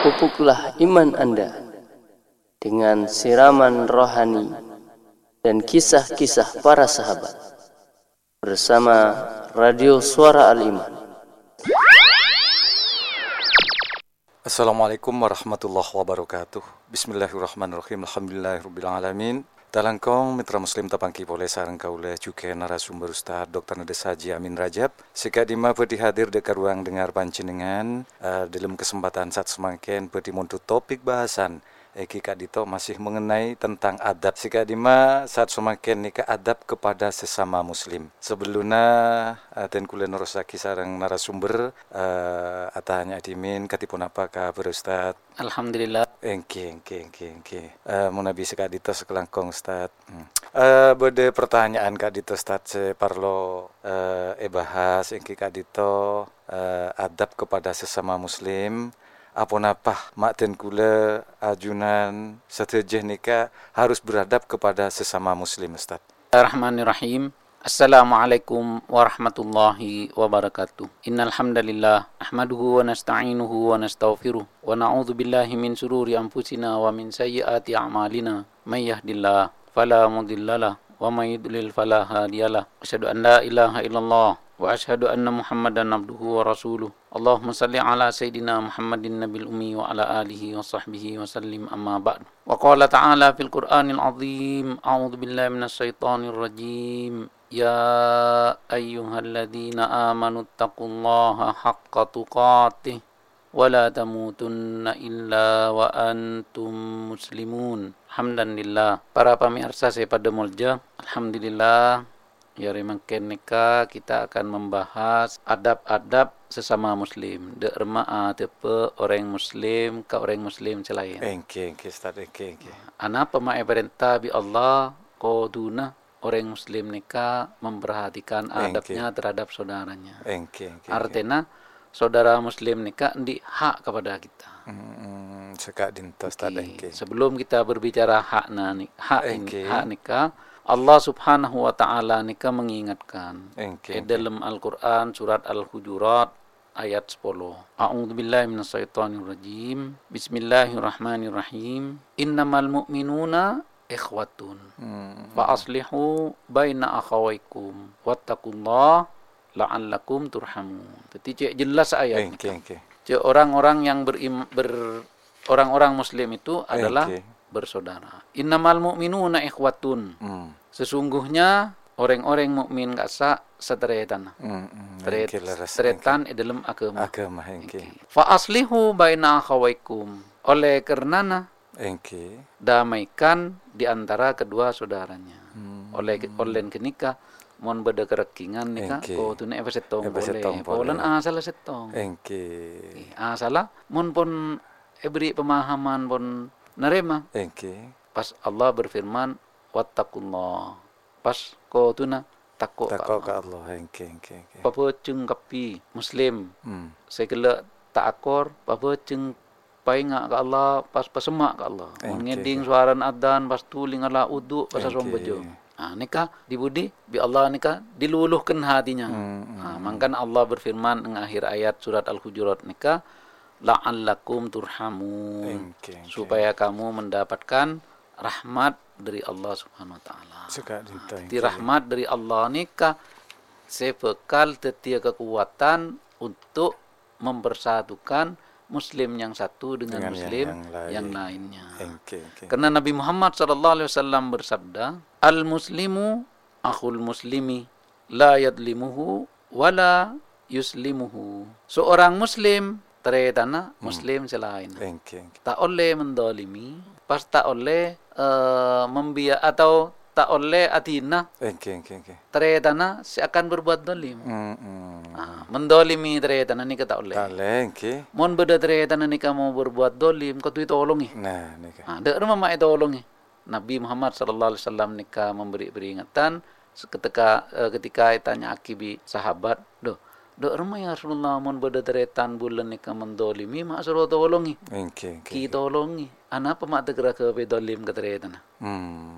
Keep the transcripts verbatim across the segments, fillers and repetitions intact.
pupuklah iman Anda dengan siraman rohani dan kisah-kisah para sahabat bersama Radio Suara Al-Iman. Assalamualaikum warahmatullahi wabarakatuh. Bismillahirrahmanirrahim. Alhamdulillahirabbil alamin. Talangkong mitra muslim tapangki boleh sareng kaula juga narasumber Ustaz Doktor Nades Haji Amin Rajab. Sikadima pedi hadir dekat ruang dengar panjenengan uh, dalam kesempatan saat semakin pedi mundur topik bahasan Eki Kak Dito masih mengenai tentang adab. Sikadima saat semakin nikah adab kepada sesama muslim. Sebelumnya uh, ten kula nerosaki sareng narasumber uh, atahnya adimin katipun apa kabar Ustaz? Alhamdulillah. Engke engke engke engke. Uh, mau nabi Kak Dito sekelangkong Ustaz. Hmm. Uh, bode pertanyaan Kak Dito Ustaz separlo uh, e bahas engke Kak Dito uh, adab kepada sesama muslim. Apa-apa makten kula ajunan setejeh nikah harus beradab kepada sesama muslim Ustaz. Bismillahirrahmanirrahim. Assalamualaikum warahmatullahi wabarakatuh. Innal hamdalillah nahmaduhu wa nasta'inuhu wa nastaghfiruh wa na'udzu billahi min shururi anfusina wa min sayyiati a'malina. May yahdihillahu fala mudhillalah wa may yudlil fala hadiyalah. Asyhadu an la ilaha illallah wa asyhadu anna Muhammadan abduhu wa rasuluh. Allahumma salli ala sayyidina Muhammadin nabil ummi wa ala alihi wa sahbihi wa sallim amma ba'du. Wa qala ta'ala fil Qur'anil azim, a'udzu billahi minasy syaithanir rajim. Ya ayyuhalladzina amanu taqullaha haqqa tuqatih wa la tamutunna illa wa antum muslimun. Alhamdulillah. Para pemirsa saya pada mulja, alhamdulillah. Ya remangken nikah kita akan membahas adab-adab sesama muslim. De ermaa tepe orang muslim ke orang muslim selain. Engke engke Ustaz engke engke. Ana pemae perintah bi Allah qoduna orang muslim nikah memperhatikan adabnya engke. Terhadap saudaranya. Engke engke. Artinya saudara muslim nikah di hak kepada kita. Hmm, sekak dinto Ustaz engke. Sebelum kita berbicara hak na hak ini, hak nikah, Allah subhanahu wa ta'ala nikah mengingatkan okay, okay. dalam Al-Quran surat Al-Hujurat ayat sepuluh. A'udzu billahi minasyaitonir rajim. Bismillahirrahmanirrahim. Innamal mu'minuna ikhwatun. Hmm. Fa aslihu baina akhawaykum wattaqullaha la'allakum turhamun. Jadi cek jelas ayat okay, okay. Cek orang-orang yang berim, ber orang-orang muslim itu adalah okay. bersaudara. Innamal mu'minuna ikhwatun. Hmm. Sesungguhnya orang-orang mukmin kasa seteretan. Hmm. Seteretan di dalam agama. Agama engke. Fa aslihu baina akhawaykum. Oleh karenana engke damaikan di antara kedua saudaranya. Hmm. Oleh oleh kenikah mon beda kerekingan nikah oh tune eva setong boleh. Polan asal setong. Engke. Asala mon pun beri pemahaman pun narema. Engke. Pas Allah berfirman wattaqullah. Pas ko tuna takut takut ke Allah. Engke engke engke. Papa ceng kapi muslim. Hmm. Sekala takor papa ceng painga ke Allah pas pasemak ke Allah. Ngeding suaran adzan pas tuling ala udu pas sombejo. Ah nikah dibudi bi Allah nikah diluluhkan hatinya. Hmm, hmm. Ah mangkan Allah berfirman di akhir ayat surat Al-Hujurat nikah la'allakum turhamun. Okay, okay. Supaya kamu mendapatkan rahmat dari Allah Subhanahu wa taala. Di rahmat dari Allah nikah sebekal tetia kekuatan untuk mempersatukan muslim yang satu dengan, dengan muslim yang, yang, lain. yang lainnya. Okay, okay. Karena Nabi Muhammad sallallahu alaihi wasallam bersabda, "Al-muslimu akhul muslimi la yadlimuhu wala yuslimuhu." Seorang muslim teretana muslim hmm. selain. Okay, okay. Tak oleh mendolimi, pas tak oleh uh, membia atau tak oleh atina. Okay, okay, okay. Teretana akan berbuat dolim. Hmm, hmm. Ah, mendolimi teretana ni tak oleh. Tak oleh, okay. Mon beda teretana ni kamu berbuat dolim, kau tu tolongi. Nah, nikah. Ah, dak rumah mai tolongi. Nabi Muhammad sallallahu alaihi wasallam nikah memberi peringatan ketika uh, ketika tanya akibi sahabat, doh Dok rumah ya Rasulullah mon beda teretan bulan nikah mendolimi mak suruh tolongi. Okay, okay, Ki tolongi. Ana apa mak tegera ke pedolim ke teretan. Hmm.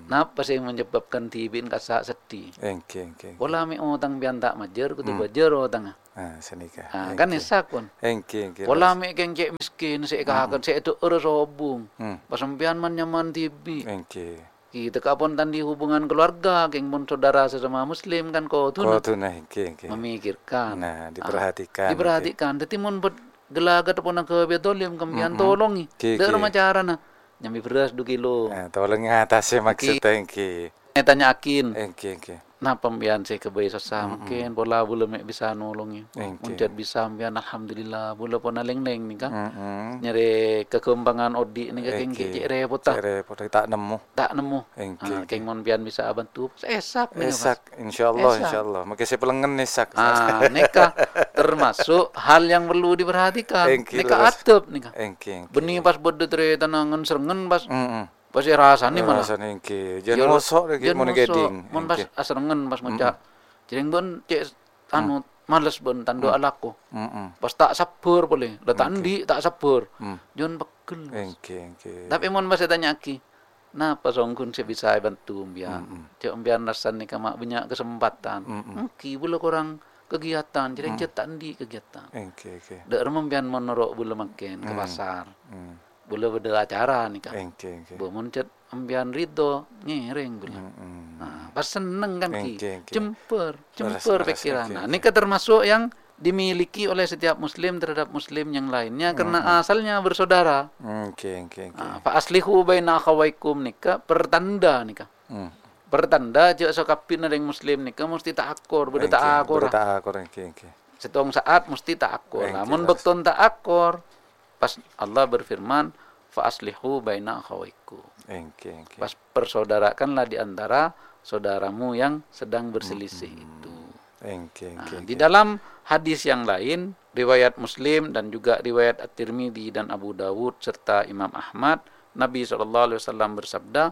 Napa sih yang menyebabkan tibin kasa sedih? Engke engke. Wala mi utang bian tak majer kudu Hmm. bajer utang. Ah senika. Ah kan esak pun. Engke engke. Wala mi keng cek miskin sik kahakan sik itu urus hubung. Hmm. Pasampian man nyaman tibi. Engke. Kita kapon tandi hubungan keluarga, keng pun saudara sesama muslim kan kau tu Kau tu nah engke engke. memikirkan. Nah, diperhatikan. Ah, diperhatikan. Dadi mun bet gelagat pun ke bedolim kambian Mm-mm. tolongi. Ki, Deur ki. macara na. Nyambi beras dua kilo. Nah, tolong atasnya maksudnya engke. Eh tanya akin. Engke engke. Nah pembian saya kebayi sasa mungkin bola bula mek bisa nolongi. Engke. Muncet bisa mbian alhamdulillah bola pun leng-leng nih kan. Mm-mm. Nyari kekembangan odi nih keng Engke. cek repot tak. Cek repot tak nemu. Tak nemu. Engke. Ah, keng mon bian bisa bantu. Esak nih, Mas. Esak, insyaallah Esak. insyaallah. Maka saya pelengen esak. Ah, nikah termasuk hal yang perlu diperhatikan. Engke, Nikah lepas. atep nikah. Engke engke. Benih pas bede tere tanangan serengen pas Heeh. pas rasane malah. Rasane engke. Jangan ngosok lagi mau geding. Mon pas aserengen pas ngocak. Jadi bon cek anu males bon tando alaku. Heeh. Pas tak sabur boleh. Da tandi tak sabur. Jon pegel. Engke engke. Tapi mon pas tanya aki. Napa songkun saya bisa bantu mbian. Cek mbian rasan nih kama banyak kesempatan. Engki bula kurang kegiatan. Jadi cek tandi kegiatan. Engke engke. Dek remem mbian monorok bula makin ke pasar. Bula beda acara nih kan. Engke engke. Bu muncet ambian ridho ngereng bula. Nah, pas seneng kan ki. Engke, engke. Jemper, Laras, jemper laras, pikiran. engke, Nah, engke. ini kan termasuk yang dimiliki oleh setiap muslim terhadap muslim yang lainnya karena asalnya bersaudara. Engke engke engke. Nah, fa aslihu baina akhawaikum nikah pertanda nikah. Hmm. Pertanda jek sokapin ada yang muslim nikah mesti tak akur, beda tak akur. Tak akur engke engke. Setong saat mesti tak akur. Engke, Namun laras. bekton tak akur. Pas Allah berfirman fa aslihu baina akhawaikum. Engke engke. Pas persaudarakanlah di antara saudaramu yang sedang berselisih itu. Engke Nah, engke. di dalam hadis yang lain, riwayat Muslim dan juga riwayat At-Tirmidzi dan Abu Dawud serta Imam Ahmad, Nabi shallallahu alaihi wasallam bersabda,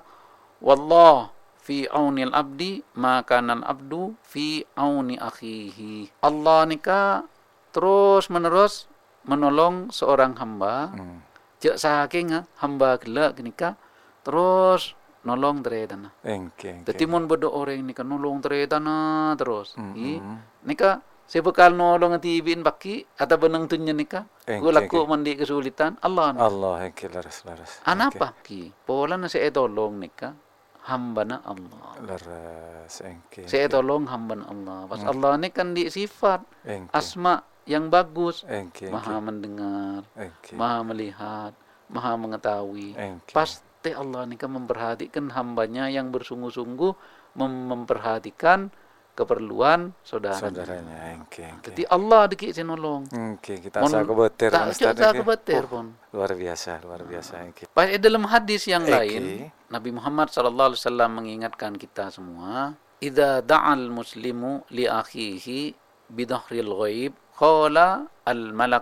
"Wallah fi aunil abdi, maka nan abdu fi auni akhihi." Allah nikah terus menerus menolong seorang hamba. Hmm. Cek saking hamba gila nikah terus nolong teretana. Engke engke. Dadi mun bedo orang nikah nolong teretana terus. Mm, I mm. nikah saya bekal nolong tibin baki atau benang tunnya nikah. Engke, Gue laku engke. mandi kesulitan Allah. Nih. Allah engke laras laras. Anapa ki? Pola na saya tolong nikah hambana Allah. Laras engke. Saya tolong hambana Allah. Pas Allah ini kan di sifat Engke. asma yang bagus. Engke Maha mendengar, engke. maha melihat, maha mengetahui. Engke. Pasti Allah ini kan memperhatikan hambanya yang bersungguh-sungguh mem- memperhatikan keperluan saudaranya. Saudaranya engke engke. Jadi Allah dikit nolong. Engke kita Mon- sa kebeter tak Ustaz, tak engke. kebeter Oh, pun. luar biasa luar biasa engke. Pas dalam hadis yang Eki. lain, Nabi Muhammad sallallahu alaihi wasallam mengingatkan kita semua, "Idza da'al muslimu li akhihi bidahril ghaib, qala al malak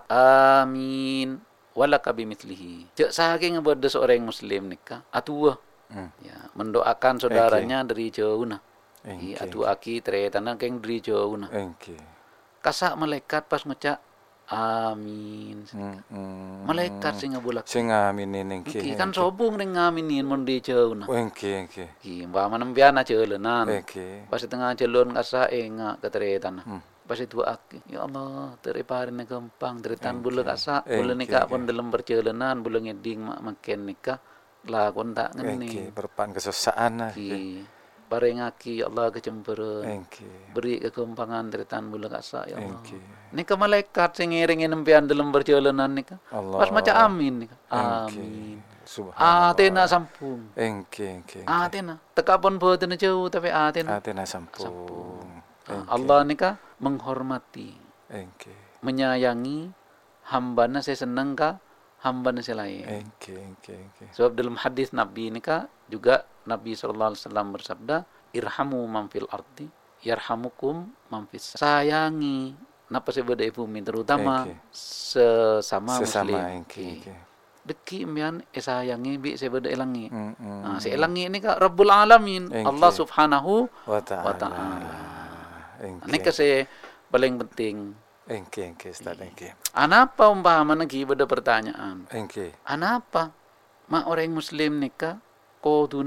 amin walaka bimithlihi." Cek saking ngebuat seorang muslim nikah atua Hmm. ya mendoakan saudaranya dari jauh nah. I Engke. atu aki tere tanang keng dari jauh nah. Engke. Kasak malaikat pas ngecak amin. Hmm, hmm. Malaikat sing ngabulak. Sing ngaminin engke. Iki kan sobung ning ngaminin mun di jauh nah. Engke engke. Ki mbak manempian aja leunan. Engke. Pas di tengah jalan kasa enga keteretan. Hmm. Pas itu aki, ya Allah, teriparin gampang, teritan bulu Engke. kasa, bulu Engke, nikah engke. pun dalam perjalanan, bulu ngeding mak makin nikah, lah kon tak Engke ngene. berpan kesusaan lah. Ki bareng aki, ya Allah kecemburuan. Engke. Beri kegampangan teritan bulu kasa, ya Allah. Engke. Nikah malaikat sing ngiringin nempian dalam perjalanan nikah. Allah. Pas maca amin nikah. Engke. Amin. Subhanallah. Atena sampung. Engke engke. Atena. Teka pun boten jauh tapi atena. Atena sampung. Ah, Engke. Allah nikah menghormati, Engke. menyayangi hambana saya senang ka hambana saya lain. Engke engke engke. Sebab dalam hadis Nabi nikah juga Nabi sallallahu alaihi wasallam bersabda, irhamu man fil ardi yarhamukum man fis. Sayangi napa sebeda bumi terutama Engke. sesama, Sesama muslim. engke Ki. engke. Deki mian eh sayangi bi sebeda elangi. Hmm, hmm. Nah, si elangi ini ka Rabbul Alamin, Engke. Allah Subhanahu Wa ta'ala. wa ta'ala. Engke. Ini kasi paling penting. Engke engke Ustaz engke. Anapa umpama lagi pada pertanyaan? Engke. Anapa? Ma orang muslim nikah koduna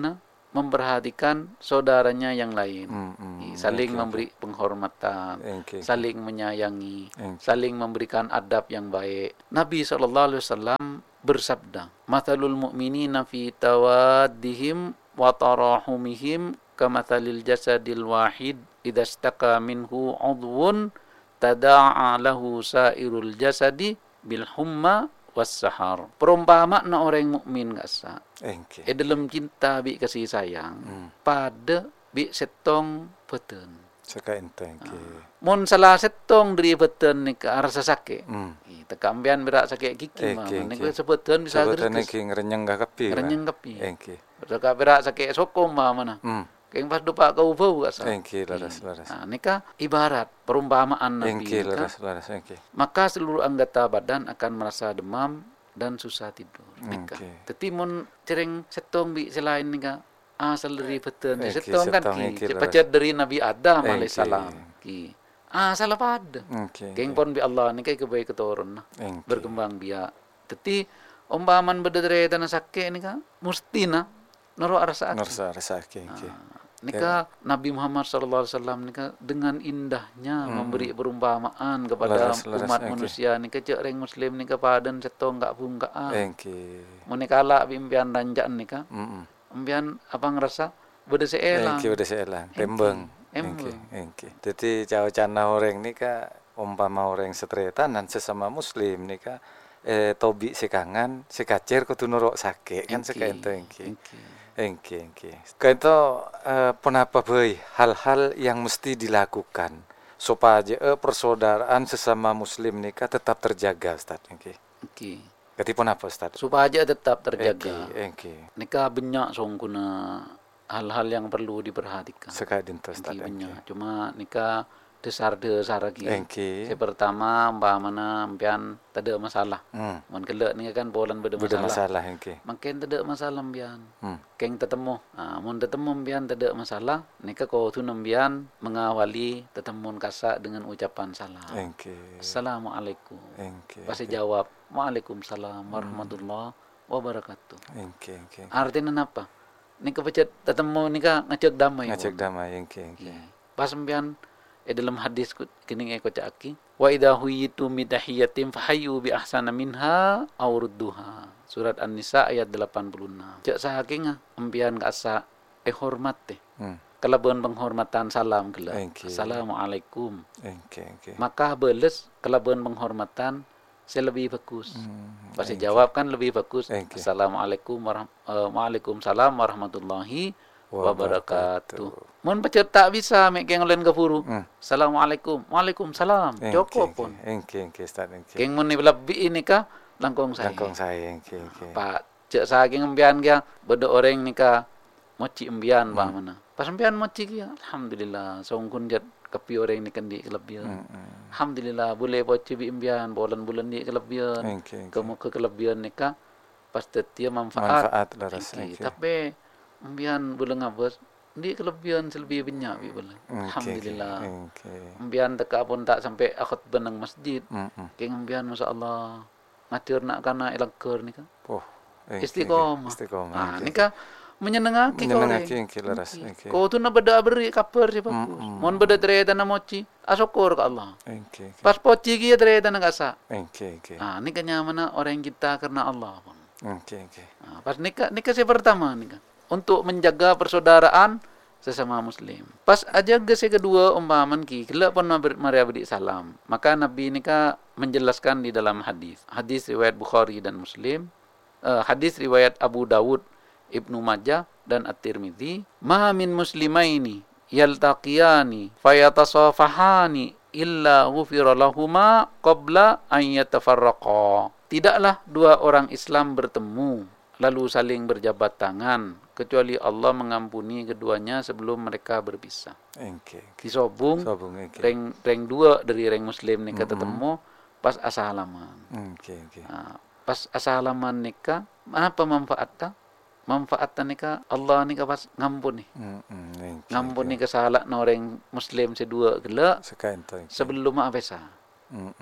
memperhatikan saudaranya yang lain. Mm, mm, Saling okay, memberi penghormatan, okay, saling menyayangi, okay. saling memberikan adab yang baik. Nabi shallallahu alaihi wasallam bersabda, "Mathalul mu'minina fi tawaddihim wa tarahumihim kamathalil jasadil wahid idza istaka minhu 'udwun tada'a lahu sairul jasadi bil humma was-sahar." Perumpamaan orang mukmin kasa. Okay. Eh dalam cinta bi kasih sayang Hmm. pada bi setong beten. Saka enteng ke. Mun salah setong dari beten ni ke rasa sakit. Hmm. Eh tekambian berak sakit gigi mah. Eke, Ni eke. ke sebetan bisa Sebetulnya gerges. ki ngerenyeng gak kapi. Renyeng kapi. Engke. Saka berak sakit sokom mah mana. Hmm. Keng pas dupa kau bau kasa. Engke laras laras. Nah, ni ka ibarat perumpamaan Nabi. Engke Ni ka, laras laras engke. maka seluruh anggota badan akan merasa demam dan susah tidur. Nika. Okay. Tetapi mun cereng setong bi selain nika asal dari beten. Eki, Setong kan setong ki eki cepat dari Nabi Adam Eki. alaihissalam ki. Asal pada. Engke. Keng pon bi Allah nika kebaik keturun nah. Engke. Berkembang biak. Tetapi umpaman bedere dan sakit nika mesti nah noro rasa aki. Ngerasa rasa engke. Nika Nabi Muhammad sallallahu alaihi wasallam nika dengan indahnya memberi perumpamaan kepada Laras, laras, umat okay. manusia nika cek reng muslim nika paden setong gak bungkaan. Engke. Mun nika ala bimpian ranjaan nika Mm. empian apa ngerasa beda seelang. Engke udah seelang. Tembeng. Engke. Embeng. Engke. Jadi cawa-cana orang ni ka umpama orang setretan dan sesama muslim ni ka eh tobi sekangan sekacer kudu nuruk sakit kan Engke. sekaento engke. Engke. Engke, engke. Kaito uh, penapa boy hal-hal yang mesti dilakukan supaya uh, persaudaraan sesama muslim nikah tetap terjaga, Ustaz. Engke. Engke. Kati penapa, Ustaz? Supaya tetap terjaga. Engke, engke. Nika banyak songkuna hal-hal yang perlu diperhatikan. Sekali dinto, Ustaz. Engke Engke. banyak. Cuma nika desar-desar lagi. Engke. Si pertama umpamana empian tak ada masalah. Hmm. Mun kelak ni kan bolan beda Beda masalah. masalah, engke. Makin tak ada masalah empian. Hmm. Keng tetemu. Ah, mun tetemu empian tak ada masalah, nika kau tu nembian mengawali tetemun kasak dengan ucapan salam. Engke. Assalamualaikum. Engke. Pasti jawab, Waalaikumsalam warahmatullahi wabarakatuh. Engke, engke. Artinya apa? Nika pecet tetemu nika ngecek damai. Ngajak pun. damai, engke, engke. Iya. Pas empian eh dalam hadis kini aku caki wa idza huyitu min tahiyatin fahayyu bi ahsana minha aw rudduha. Surat An-Nisa ayat delapan puluh enam. Cak saking empian kasa eh hormat teh. Hmm. Kelabuan penghormatan salam kela. Engke. Assalamualaikum. Engke, engke. Maka beles kelabuan penghormatan saya lebih bagus. Hmm. Pasti Engke. jawab kan lebih bagus. Engke. Assalamualaikum warahmatullahi uh, Waalaikumsalam warahmatullahi wabarakatuh. Wabarakatuh. Mun pecet tak bisa mek keng len gafuru. Hmm. Assalamualaikum. Waalaikumsalam. Cukup pun. Engke, engke, Ustaz, engke. Keng mun lebih ini kah langkong saya. Langkong saya, engke, engke. Pak cek saking embian kia beda orang nikah moci embian pak mana. Pas embian moci kia alhamdulillah songkun jet kepi orang ni kendi kelebihan. Hmm, hmm. Alhamdulillah boleh poci bi embian bulan-bulan di kelebihan. Engke, engke. Kamu ke kelebihan nikah pas tetia manfaat. Manfaat laras, Engke. engke. Tapi embian bulan ngabes di kelebihan selebih banyak bi bulan. Engke, Alhamdulillah. engke. Embian teka pun tak sampai akad benang masjid. Hmm, hmm. Keng embian masya-Allah ngatir nak kana ilangker nikah. Oh, engke, Istiqomah. Istiqomah. Ah, engke. ni kan menyenangkan kau. Menyenangaki, engke, laras, engke. Kau tu nak beda beri kaper si bagus. Mm-mm. Mon beda tereta na mochi, asyukur ke Allah. Engke, engke. Pas poci kia tereta na kasa. Engke, engke. Ah, ni kenyamanan orang kita karena Allah pun. Engke, engke. Ah, pas nikah nikah si pertama nikah untuk menjaga persaudaraan sesama muslim. Pas aja ke si kedua umpaman ki, kelak pun mari abdi salam. Maka Nabi nikah menjelaskan di dalam hadis. Hadis riwayat Bukhari dan Muslim. Uh, hadis riwayat Abu Dawud, Ibnu Majah dan At-Tirmidzi, "Ma min muslimaini yaltaqiyani fayatasafahani illa ghufira lahuma qabla an yatafarraqa." Tidaklah dua orang Islam bertemu lalu saling berjabat tangan kecuali Allah mengampuni keduanya sebelum mereka berpisah. Engke. Disobung Sobung, engke. reng reng dua dari reng muslim nikah Mm-mm. ketemu pas asalaman. Engke, engke. Nah, pas asalaman nikah apa manfaatnya? Manfaatnya nikah Allah nikah pas ngampuni. Hmm, hmm, engke, Ngampuni engke. kesalahan orang muslim sedua gelak Sekaento, engke. sebelum apa Hmm, hmm.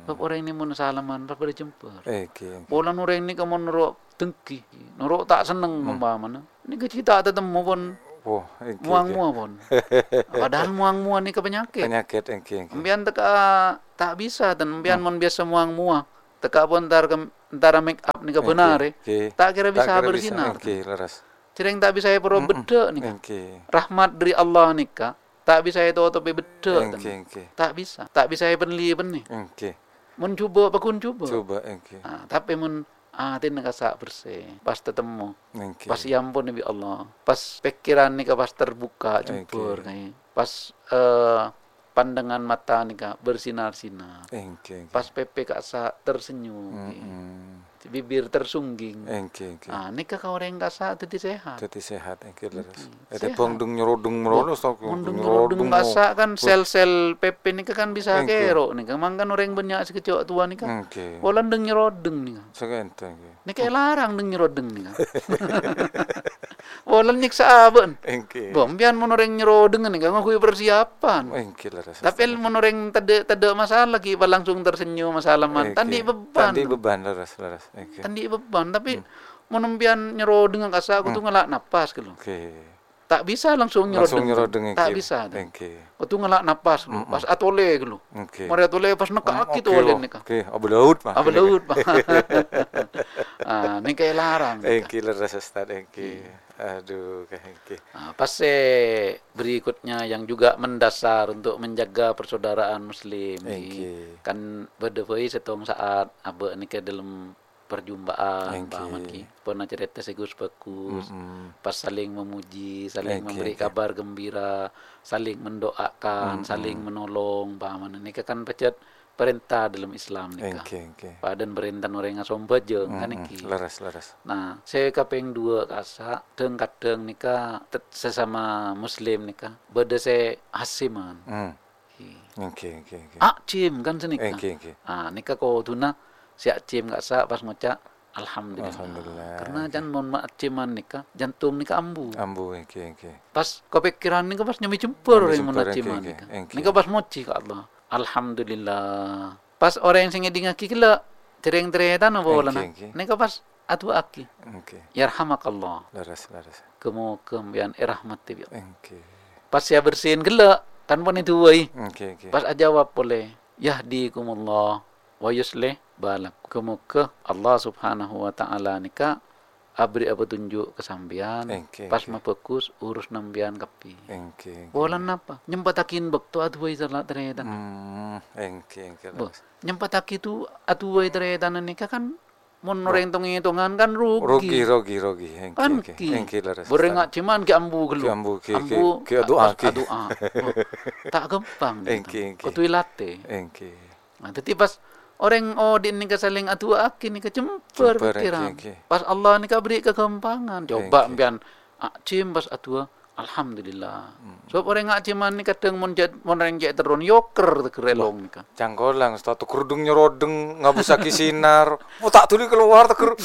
Sebab orang ini mun salaman pada jemper. Eki. Bolan orang ini kamu norok tengki, norok tak seneng Hmm. umpamana. Ini kita tetemu pun Oh, eki. muang-muang pun. Padahal muang-muang ini ke penyakit. Penyakit eki. eki. Ambian teka tak bisa dan ambian mon biasa muang-muang. Teka pun ntar ke antara make up ni ke benar eh. Eki. Tak kira bisa Tak kira bersinar. Eki, leres. Cireng tak bisa ya perlu beda nih. Eki. Rahmat dari Allah nih kak. Tak bisa itu otopi beda. Eki, eki. Tak bisa. Tak bisa ya penli benih. Eki. Mun coba pakun coba. Coba eki. Ah, tapi mun ah tin kasak bersih. Pas ketemu. Eki. Pas ya ampun Nabi Allah. Pas pikiran nih kak pas terbuka jempur kayak. Pas eh, pandangan mata nih kak bersinar-sinar. Eki. Pas pepe kak sa tersenyum. Mm-mm. Bibir tersungging. Eki, eki. Ah, nikah kau orang kasa tadi sehat. Jadi sehat eki leres. Sehat. Ada pongdung nyerodung merono stok. Mundung nyerodung kasa kan sel-sel pepe nikah kan bisa Engke. kero nikah. Mangkan orang banyak sekecok tua nikah. Eki. Walan deng nyerodeng nikah. Segente eki. Nikah larang deng nyerodeng nikah. Walan nyiksa aben. Eki. Bom bian mon orang nyerodeng nikah ngakui persiapan. Eki leres. Tapi mon orang tade tade masalah ki langsung tersenyum masalah man. Eki. Tandi beban. Tandi beban leres leres. Eki. Tandi beban tapi mon bian nyerodeng kasa aku tuh ngelak napas gitu. Oke. Tak bisa langsung Langsung nyerodeng. nyerodeng Tak eki. bisa. Eki. Aku ngelak napas dulu. Pas atole gitu. Oke. Mari atole pas nekak aki tuh oleh nikah. Oke, abu laut mah. Apa laut pak? Ah, ini kayak larang. Eki leres Ustaz eki. Aduh, eki. Nah, pas eh, berikutnya yang juga mendasar untuk menjaga persaudaraan Muslim. Eki. Kan berdevoi setong saat abe nikah dalam perjumpaan Eki. paman ki. Pernah cerita segus bagus. Mm-mm. Pas saling memuji, saling Eki, memberi eki. kabar gembira, saling mendoakan, saling menolong paman. Nikah kan pecet perintah dalam Islam nikah. Eki, eki. Padan perintah orang ngasom bejeng kan Mm-mm. iki. Leres, leres. Nah, saya kapeng dua kasa, deng kadeng nikah tet- sesama Muslim nikah. Beda saya hasiman. Hmm. Ki. Oke, oke, oke. Ah, cim kan senikah. Oke, oke. Ah, nikah kau tuna si cim kasa pas ngocak alhamdulillah. Alhamdulillah. Karena jangan mon ma ciman nikah, jantung nikah ambu. Ambu, oke, oke. Pas kepikiran nikah pas nyami jempur Nyami orang jempur, mon oke, ciman oke, nikah. oke. Nikah pas moci ke Allah. Alhamdulillah. Pas orang yang sing ngaki kila tereng-teretan apa wala na. Oke, oke. Nikah pas atu aki. Oke. Yarhamakallah. Leres, leres. Kemu kembian irahmat tibi. Oke. Pas ya bersihin gela kan pun itu wai. Oke, oke. Pas jawab boleh. Yahdikumullah wa yuslih balak. Kemu ke Allah Subhanahu wa taala nikah abri apa tunjuk kesambian. Oke, Pas oke. mapekus urus nambian kapi. Oke. Bolan apa? Nyempatakin bekto atu wai terla teretan. Hmm, oke, oke. Bo, leres. nyempataki tu atu wai teretan nikah kan mun orang hitung-hitungan kan rugi. Rogi, rogi, rogi. Oke, Kan oke. ki. Oke, leres. Berengak cuman ke ambu gelu. Ki ambu, ki- ambu ki- ki doa, ki. doa. Oh, tak gampang. Engki, engki. Kutui latte. Oke. Nah, tapi pas orang oh di nikah saling atu aki nikah cemper Cemper, pikiran. engki, engki. Pas Allah nikah beri kegampangan. Coba Engki. ambian acim pas atu alhamdulillah. Hmm. Sebab orang ngaciman nikah kadang mun jad mun orang jad terun yoker kerelong nikah. Cangkolang, statu kerudung nyerodeng, ngabusaki sinar. Oh tak tuli keluar teker.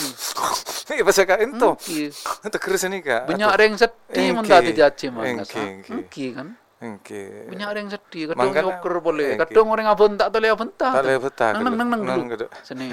Iya pas ka ento. Engki. Teker sini ka. Banyak orang sedih mun Engki. tadi jaciman Engki, kasa. engki. Engki kan. Oke. Banyak orang sedih, kadang Mangkana- yoker boleh, engki. kadang orang abentak tak boleh abentak. Tak boleh abentak, Neng neng neng neng neng, dulu. gitu. Sini.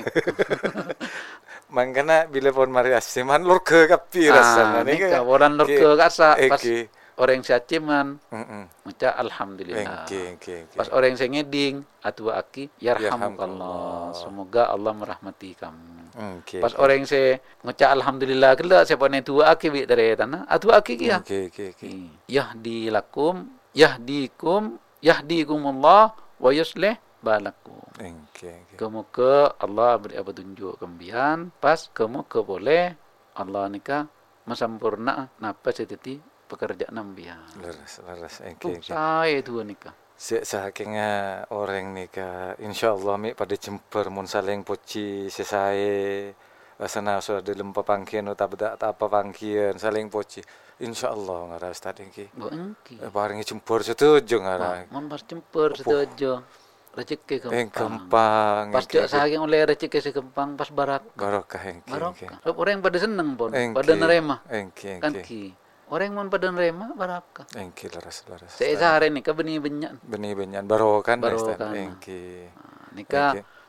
Mangkana bila pon mari asiman lur ke kapi rasana Ah, nikah orang lur ke kasa pas Oke. orang siaciman Heeh. maca alhamdulillah. Oke, oke, oke. Pas orang yang ngeding atu aki yarhamukallah. Yarhamukallah. Semoga Allah merahmati kamu. Oke. Pas orang yang se maca alhamdulillah kala siapa ne tua aki bi dari tanah atu aki kia. Oke, oke, oke. Yahdi lakum yahdikum yahdikumullah wa yuslih balakum. Oke, oke. Kamu ke Allah beri apa tunjuk kembian pas kamu ke boleh Allah nikah masampurna napa setiti pekerjaan nambian. Leres, leres. Oke, Tuh oke. saya itu nikah. Se sakingnya orang nikah insyaallah mi pada jemper mun saling poci sesae asana sudah dalam papangkian atau tak apa pangkian saling poci insyaallah ngara ustaz iki Bo engki. eh, paringi jemper setuju ngara Mon pas jemper setuju. Rezeki eng gampang. gampang Pas dia saking oleh rezeki si gampang pas barak. barokah engki engki Barokah. Sebab orang pada seneng pon, Engki. pada nerema. engki Kan engki ki. Orang mon pada nerema barakah. engki leres leres Saya sehari nikah benih banyak. benih benyan barokah Barokah. ustaz engki Nikah Engki.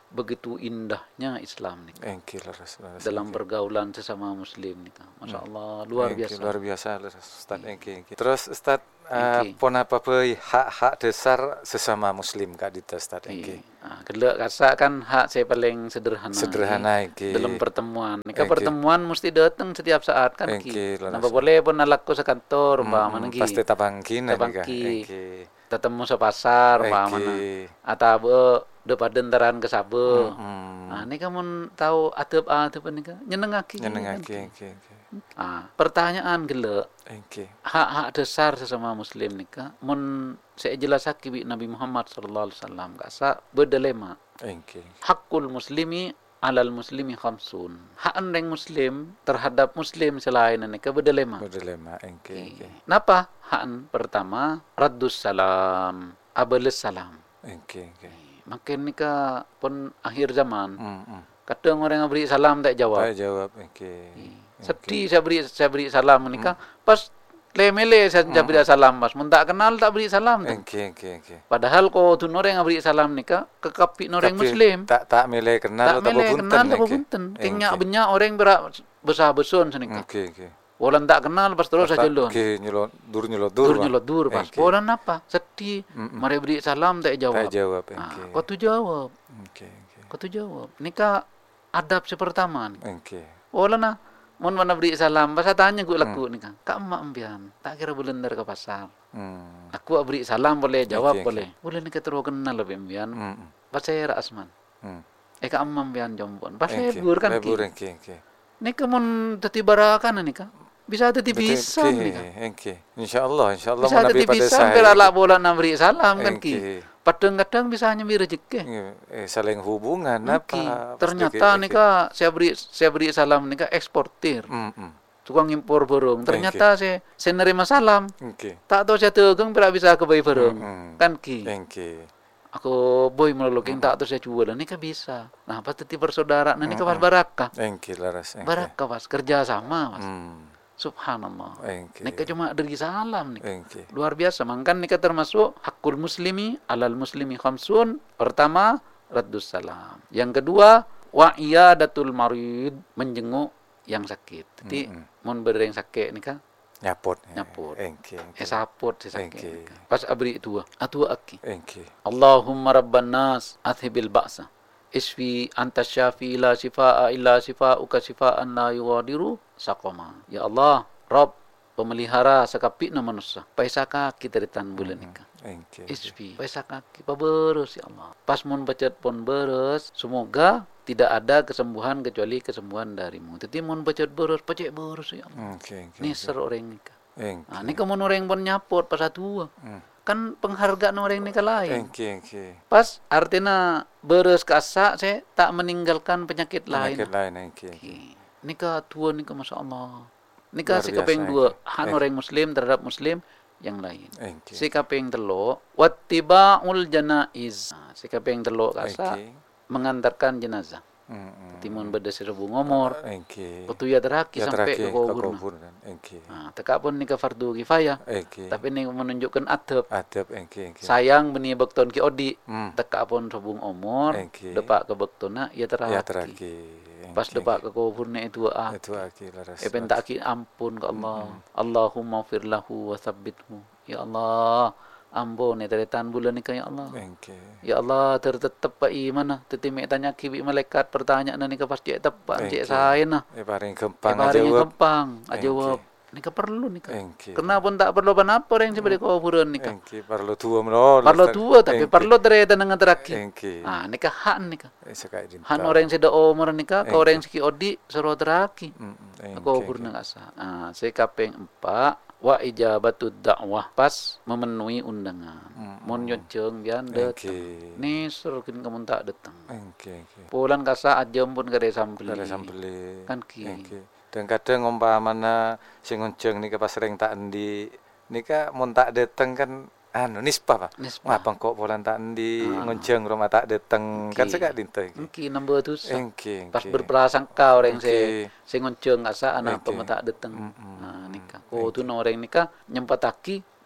begitu indahnya Islam nih engke leres leres dalam engke. pergaulan sesama muslim nih Masya Allah luar Engke, biasa luar biasa leres Ustaz engke engke. Terus Ustaz Engke. uh, pon apa pe hak-hak dasar sesama muslim Kak Dita Ustaz engke. Nah, kedua kasa kan hak saya paling sederhana Sederhana engke. dalam pertemuan nih Engke. pertemuan mesti datang setiap saat kan Engke, ki leres. napa boleh pun nalakku sekantor Mm, umpama mm, ki pasti tabangkin Tabangki. engke. ketemu sepasar umpama Engke. atau be depan dentaran ke sabe. Mm, Nah, ini kamu tahu atep atep ini kan nyenengaki. nyenengake engke engke. Ah, pertanyaan gele Engke. hak-hak dasar sesama muslim nika mun saya jelasaki bi Nabi Muhammad sallallahu alaihi wasallam kasa berdelema. Engke. Hakul muslimi alal muslimi khamsun. Hak orang muslim terhadap muslim selain nika berdelema. Berdelema engke engke. Napa? Hak pertama raddus salam, abales salam. Engke engke. Makin nika pun akhir zaman. Mm, mm. Kadang orang yang beri salam tak jawab. Tak jawab engke. Sedih saya beri saya beri salam nika. Pas lemele saya mm. beri salam pas. Mun tak kenal tak beri salam. Engke engke engke. Padahal ko tu orang yang beri salam nika kekapi orang muslim. Tak tak mele kenal tak mele kenal tak punten. Kengnya banyak orang berak besar besun senika. Oke oke. Walan tak kenal pas terus saja lo. Oke nyelot dur nyelot dur. Dur nyelot dur pas. Walan apa? Sedih. Mari beri salam tak jawab. Tak jawab engke. Kau tu jawab. Oke oke. Kau tu jawab. Nika adab si pertama. Engke. Walan nah. Mun mana beri salam, pas tanya gue laku nika. Kak emak ambian, tak kira belender ke pasar. Hmm. Aku beri salam boleh, jawab Okay, boleh. Boleh nika terus kenal lebih ambian. Hmm. Pas saya Asman. Hmm. Eh kak emak ambian jompon. Pas Engke. lebur kan ki. Lebur engke engke. Nika mun teti barakan nika. Bisa teti bisa nika. Engke. Insyaallah insyaallah Bisa mau nabi teti pada bisa saya. bela lak bola nak beri salam kan ki. Engke. Kadang-kadang bisa nyambi rezeki. Eh, saling hubungan Ki. apa? Ternyata Engke. nika saya beri saya beri salam nika eksportir. Hmm. hmm. Tukang impor barang. Ternyata saya saya nerima salam. Engke. Tak tahu saya tegang tidak bisa ke bayi barang. Hmm. Kan ki. Engke. Aku boy meloloking tak tahu saya jual. Ini kan bisa. Nah, pas teti bersaudara. Nah, ini kan pas barakah. Engke laras engke. Barakah pas kerja sama mas. Hmm. Subhanallah. Engke. Nika cuma dari salam nih. Engke. Luar biasa. Mangkan nika termasuk hakul muslimi alal muslimi khamsun. Pertama, raddus salam. Yang kedua, wa iyadatul marid, menjenguk yang sakit. Jadi, Mm-mm. mun beri yang sakit nika Nyapot. Nyapot. Engke. eh sapot si sakit. Engke. Nika. Pas abri tua, atua aki. Engke. Allahumma rabban nas adhibil ba'sa. Isfi anta syafi la shifaa illa shifauka shifaan la yughadiru saqama. Ya Allah, Rabb pemelihara sakapina manusia. Paisa kaki dari tan bulan nika. Engke. Isfi, paisa kaki paberes ya Allah. Pas mun bacet pun beres, semoga tidak ada kesembuhan kecuali kesembuhan darimu. Jadi mun bacet beres, bacet beres ya Allah. Engke. Engke. Niser orang nika. Engke. Nah, nika mun orang pun nyapot pas tua. Hmm. Kan penghargaan orang nika lain. Engke. Engke. Pas artinya beres kasa saya tak meninggalkan penyakit lain. Penyakit lain engke. Nika tua nika masya Allah. Nika Luar si biasa, kapeng dua engke. han orang muslim terhadap muslim yang lain. Engke. Si kapeng telo wattibaul janaiz. Nah, si kapeng telo kasa Engke. mengantarkan jenazah. Hmm, hmm. Timun beda seribu ngomor. Engke. Petu ya teraki Ya sampai ke terakhir kubur. kubur dan engke. Nah, teka pun nika fardu kifayah. Engke. Tapi ini menunjukkan adab. Adab engke engke. Sayang beni bekton ki odi. Hmm. Teka pun sabung omor. Engke. Depak ke bektona ya teraki. Ya terakhir. Pas depak ke kuburnya itu ah. Itu aki laras. Eh pentak ki ampun ke Allah. Allahumma firlahu wa tsabbithu. Ya Allah, ampun ya dari tan bulan ni ya Allah. Engke. Ya Allah tertetep pak mana? Tetimek tanya ki malaikat pertanyaan ni ke pasti tepat cek saya nah. Eh paring kempang Eh, aja paringnya jawab. kempang aja Engke. jawab. Ni ke perlu ni ke. Engke. Kenapa tak perlu apa orang sebagai kuburan ni ke. Engke perlu tua melo. Perlu tua tapi perlu tereta dengan teraki. Engke. Ah ni ke hak ni ke. Eh sekai dinta. Han orang sida umur ni ke, kau orang siki odi seru teraki. Hmm, engke. Aku purna asa. Ah, saya kapeng empat wa ijabatud dakwah pas memenuhi undangan. Mm. Mun nyoceng bian datang. Engke. Ni suruh kin kamu tak datang. Engke engke. Pulan kasa ajam pun kada sampeli. Dari sambeli. Kan ki. Engke. Dan kadang umpamana sing ngonceng nika pas sering tak endi nika mun tak dateng kan anu nispa Pak. Nispa. Ngapang kok polan tak endi Ah. ngonceng rumah tak dateng kan Engke. sekak dinta iki. Engki nombor tu sa. Engke. Pas engke. berprasangka orang Engke. saya saya ngonceng asa anak Engke. pemata datang. Mm-mm. Nah nikah. Oh tu orang nikah nyempataki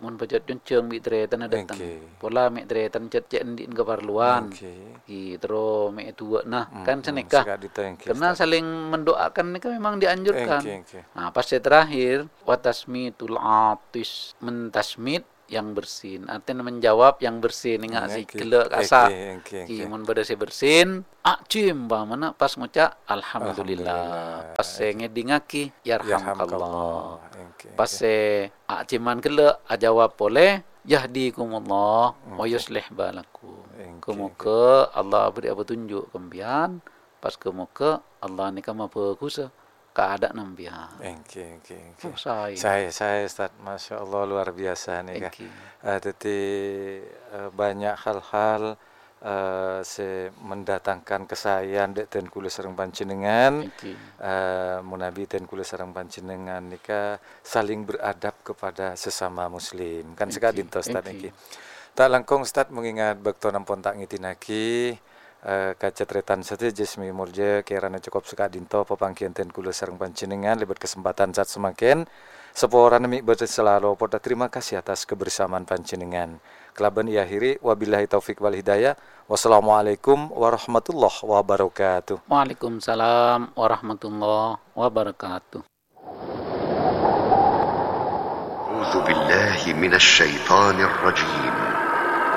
mun pajat jonceng mi dre tan datang. Pola mi dre tan cet cet ndin keperluan. Ki tero mi tua nah kan seneka. Karena saling mendoakan ini kan memang dianjurkan. Nah, pas terakhir watasmitul atis mentasmit yang bersin, artinya menjawab yang bersin ingat si kele kasa ki mun bade se bersin acim ba mana pas ngucap alhamdulillah pas se ngedingaki yarhamkallah pas se aciman kele ajawab boleh yahdikumullah wa yuslih balakum kemuka Allah beri petunjuk kembian pas kemuka Allah ni kama pegusa keadaan nambiha. Oke, oke, oke. Oh, saya. Saya, saya Ustaz, Masya Allah luar biasa nih kak. Uh, jadi uh, banyak hal-hal uh, se mendatangkan kesayan dek ten kula sareng panjenengan. Uh, munabi ten kula sareng panjenengan nika saling beradab kepada sesama muslim. Kan sekali dintos Ustaz niki. Tak langkung Ustaz mengingat bakto nampun tak ngitinaki. Uh, kacetretan saja Jasmi Murja kirana cukup suka dinto pepangkian ten kula sareng panjenengan lebat kesempatan saat semakin seporan mi berarti selalu poda terima kasih atas kebersamaan panjenengan kelaban diakhiri wabillahi taufik wal hidayah wassalamualaikum warahmatullahi wabarakatuh. Waalaikumsalam warahmatullahi wabarakatuh. A'udzu billahi minasy syaithanir rajim.